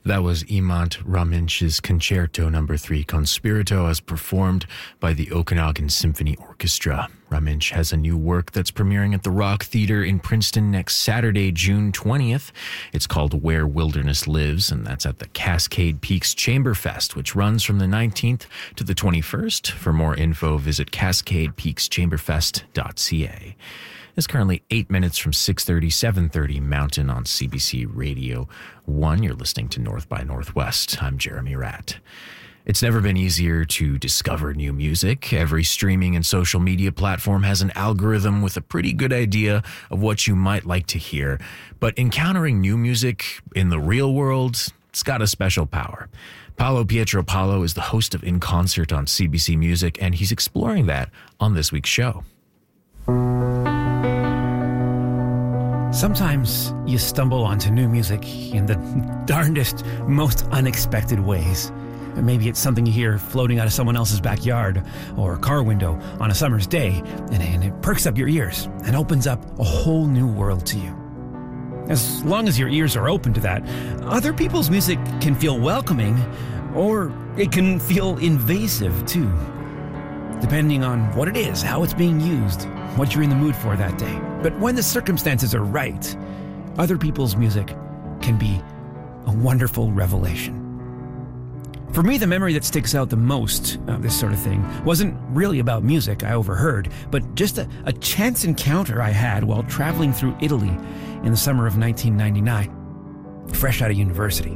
That was Imant Raminch's Concerto No. 3 Conspirito as performed by the Okanagan Symphony Orchestra. Raminch has a new work that's premiering at the Rock Theatre in Princeton next Saturday, June 20th. It's called Where Wilderness Lives, and that's at the Cascade Peaks Chamberfest, which runs from the 19th to the 21st. For more info, visit cascadepeakschamberfest.ca. It's currently 8 minutes from 6:30, 7:30 Mountain on CBC Radio 1. You're listening to North by Northwest. I'm Jeremy Ratt. It's never been easier to discover new music. Every streaming and social media platform has an algorithm with a pretty good idea of what you might like to hear. But encountering new music in the real world, it's got a special power. Paolo Pietropalo is the host of In Concert on CBC Music, and he's exploring that on this week's show. Sometimes you stumble onto new music in the darndest, most unexpected ways. Maybe it's something you hear floating out of someone else's backyard or car window on a summer's day, and it perks up your ears and opens up a whole new world to you. As long as your ears are open to that, other people's music can feel welcoming, or it can feel invasive too, depending on what it is, how it's being used, what you're in the mood for that day. But when the circumstances are right, other people's music can be a wonderful revelation. For me, the memory that sticks out the most of this sort of thing wasn't really about music I overheard, but just a chance encounter I had while traveling through Italy in the summer of 1999, fresh out of university.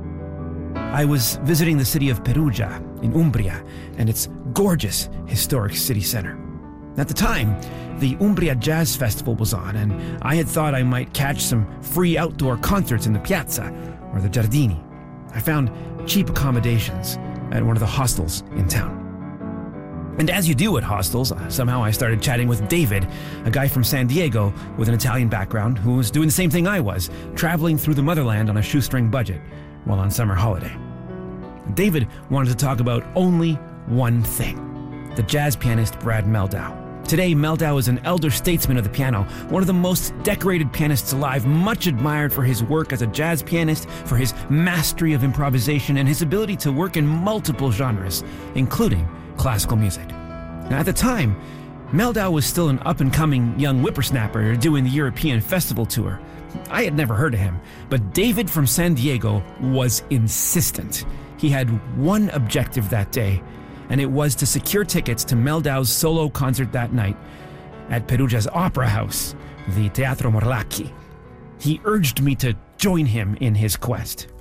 I was visiting the city of Perugia in Umbria and its gorgeous historic city center. At the time, the Umbria Jazz Festival was on, and I had thought I might catch some free outdoor concerts in the piazza or the Giardini. I found cheap accommodations at one of the hostels in town. And as you do at hostels, somehow I started chatting with David, a guy from San Diego with an Italian background who was doing the same thing I was, traveling through the motherland on a shoestring budget while on summer holiday. David wanted to talk about only one thing: the jazz pianist Brad Mehldau. Today, Mehldau is an elder statesman of the piano, one of the most decorated pianists alive, much admired for his work as a jazz pianist, for his mastery of improvisation, and his ability to work in multiple genres, including classical music. Now, at the time, Mehldau was still an up-and-coming young whippersnapper doing the European festival tour. I had never heard of him, but David from San Diego was insistent. He had one objective that day, and it was to secure tickets to Mehldau's solo concert that night at Perugia's Opera House, the Teatro Morlacchi. He urged me to join him in his quest.